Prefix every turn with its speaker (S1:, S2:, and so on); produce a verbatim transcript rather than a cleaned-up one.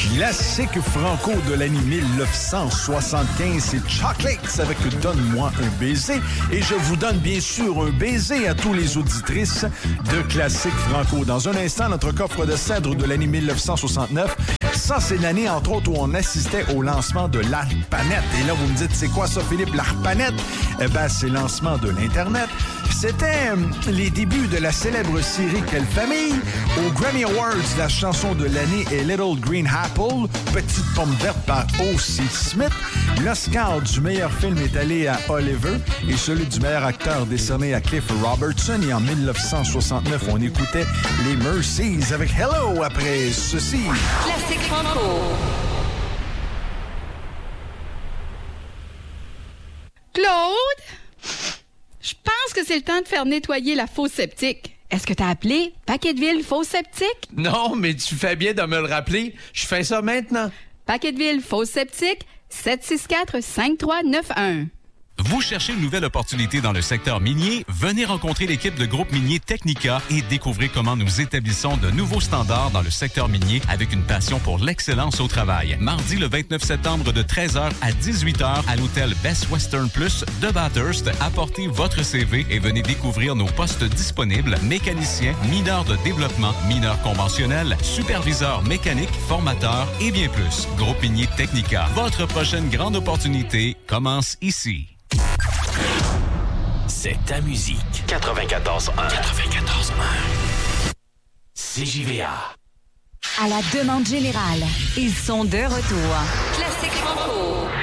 S1: Classique franco de l'année dix-neuf cent soixante-quinze, c'est Chocolates avec Donne-moi un baiser. Et je vous donne bien sûr un baiser à tous les auditrices de Classique franco. Dans un instant, notre coffre de cèdre de l'année dix-neuf cent soixante-neuf. Ça, c'est l'année, entre autres, où on assistait au lancement de l'ARPANET. Et là, vous me dites, c'est quoi ça, Philippe, l'ARPANET? Eh bien, c'est le lancement de l'Internet. C'était euh, les débuts de la célèbre série Quelle famille? Aux Grammy Awards, la chanson de l'année est Little Green Apple, Petite pomme verte par O C. Smith. L'Oscar du meilleur film est allé à Oliver et celui du meilleur acteur décerné à Cliff Robertson. Et en dix-neuf cent soixante-neuf, on écoutait les Mercies avec Hello après ceci.
S2: Classique franco.
S3: Claude? Je pense que c'est le temps de faire nettoyer la fosse septique. Est-ce que t'as appelé Paquetteville Fosse Septique?
S4: Non, mais tu fais bien de me le rappeler. Je fais ça maintenant.
S3: Paquetteville Fosse Septique, sept six quatre, cinq trois neuf un.
S5: Vous cherchez une nouvelle opportunité dans le secteur minier? Venez rencontrer l'équipe de groupe minier Technica et découvrez comment nous établissons de nouveaux standards dans le secteur minier avec une passion pour l'excellence au travail. Mardi le vingt-neuf septembre de treize heures à dix-huit heures à l'hôtel Best Western Plus de Bathurst. Apportez votre C V et venez découvrir nos postes disponibles: mécanicien, mineur de développement, mineur conventionnel, superviseur mécanique, formateur et bien plus. Groupe minier Technica. Votre prochaine grande opportunité commence ici.
S6: C'est ta musique. quatre-vingt-quatorze un. quatre-vingt-quatorze un. C J V A.
S2: À la demande générale, ils sont de retour.